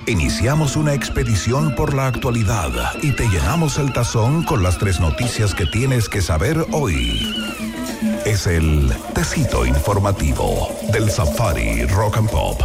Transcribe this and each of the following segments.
Iniciamos una expedición por la actualidad y te llenamos el tazón con las 3 noticias que tienes que saber hoy. Es el Tecito Informativo del Safari Rock and Pop.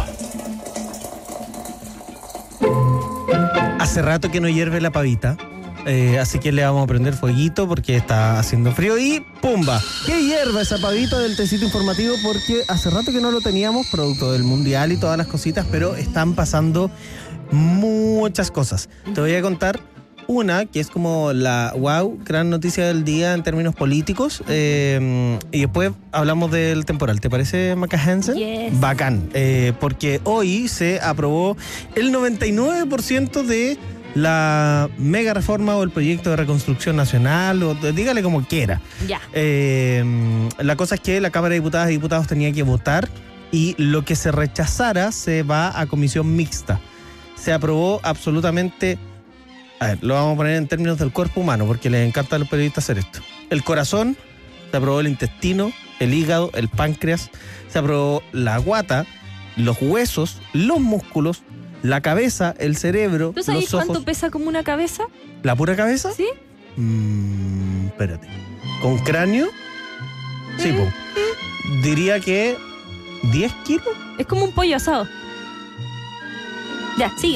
Hace rato que no hierve la pavita, así que le vamos a prender fueguito porque está haciendo frío y ¡pumba! Que hierva esa pavita del Tecito Informativo porque hace rato que no lo teníamos, producto del Mundial y todas las cositas, pero están pasando muchas cosas. Te voy a contar una que es como la gran noticia del día en términos políticos, y después hablamos del temporal. ¿Te parece, Maca Hansen? Yes. Bacán, porque hoy se aprobó el 99% de la mega reforma o el proyecto de reconstrucción nacional, o dígale como quiera. Ya. La cosa es que la Cámara de Diputadas y Diputados tenía que votar y lo que se rechazara se va a comisión mixta. Se aprobó absolutamente, a ver, lo vamos a poner en términos del cuerpo humano, porque les encanta a los periodistas hacer esto. El corazón, se aprobó el intestino, el hígado, el páncreas, se aprobó la guata, los huesos, los músculos, la cabeza, el cerebro, ¿Tú sabes los ojos. cuánto pesa como una cabeza? ¿La pura cabeza? ¿Sí? Espérate. ¿Con cráneo? Sí, po. Diría que 10 kilos. Es como un pollo asado. Ya, sigue.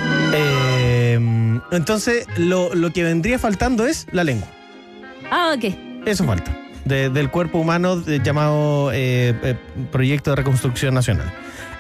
Entonces, lo que vendría faltando es la lengua. Ah, ok. Eso falta. Del cuerpo humano llamado Proyecto de Reconstrucción Nacional.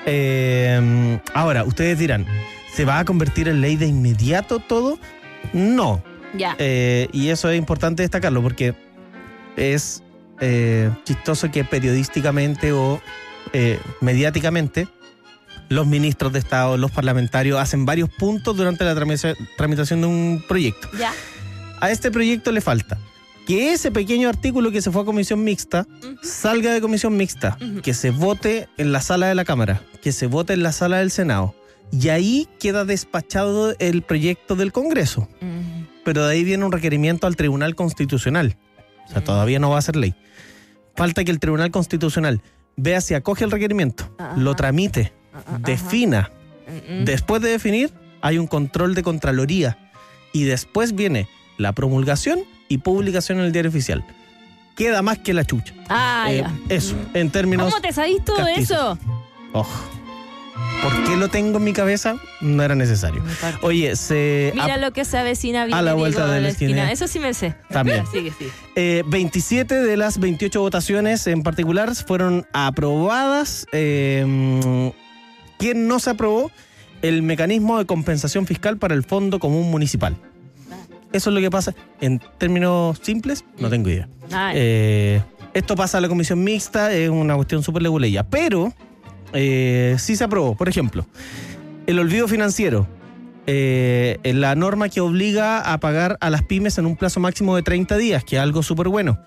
Ahora, ustedes dirán, ¿se va a convertir en ley de inmediato todo? No. Ya. Y eso es importante destacarlo porque es chistoso que periodísticamente o mediáticamente los ministros de Estado, los parlamentarios hacen varios puntos durante la tramitación de un proyecto. Ya. A este proyecto le falta que ese pequeño artículo que se fue a comisión mixta salga de comisión mixta, que se vote en la sala de la Cámara, que se vote en la sala del Senado, y ahí queda despachado el proyecto del Congreso. Pero de ahí viene un requerimiento al Tribunal Constitucional. O sea, todavía no va a ser ley. Falta que el Tribunal Constitucional vea si acoge el requerimiento, lo tramite, defina. Después de definir, hay un control de Contraloría. Y después viene la promulgación y publicación en el Diario Oficial. Queda más que la chucha. Ya. Eso, en términos... ¿Cómo te sabís todo castizos. eso? ¿Por qué lo tengo en mi cabeza? No era necesario. Oye, Mira lo que se avecina bien a la vuelta de la esquina. Eso sí me sé. También. Sigue, sigue. 27 de las 28 votaciones en particular fueron aprobadas. ¿Quién no se aprobó? El mecanismo de compensación fiscal para el Fondo Común Municipal. Eso es lo que pasa. En términos simples, no tengo idea. Esto pasa a la comisión mixta, es una cuestión súper leguleya. Pero sí se aprobó. Por ejemplo, el olvido financiero. La norma que obliga a pagar a las pymes en un plazo máximo de 30 días, que es algo súper bueno.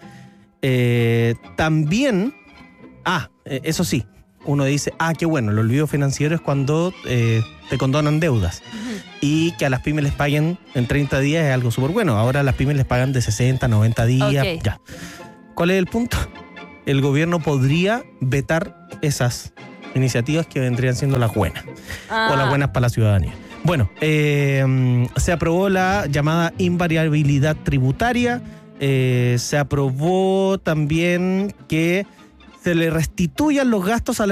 También, eso sí, uno dice, qué bueno, el olvido financiero es cuando te condonan deudas. Y que a las pymes les paguen en 30 días es algo súper bueno. Ahora a las pymes les pagan de 60, 90 días. Okay. Ya. ¿Cuál es el punto? El gobierno podría vetar esas iniciativas que vendrían siendo las buenas. O las buenas para la ciudadanía. Bueno, se aprobó la llamada invariabilidad tributaria. Se aprobó también que se le restituyan los gastos a la